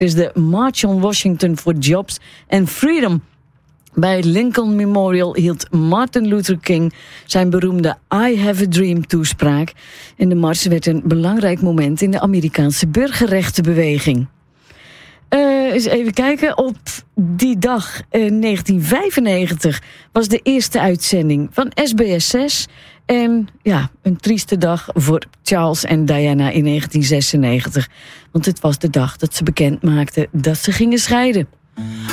is de March on Washington for Jobs and Freedom. Bij het Lincoln Memorial hield Martin Luther King zijn beroemde I Have a Dream toespraak. En de mars werd een belangrijk moment in de Amerikaanse burgerrechtenbeweging. Eens even kijken. Op die dag in 1995 was de eerste uitzending van SBS 6. En ja, een trieste dag voor Charles en Diana in 1996. Want het was de dag dat ze bekend maakten dat ze gingen scheiden.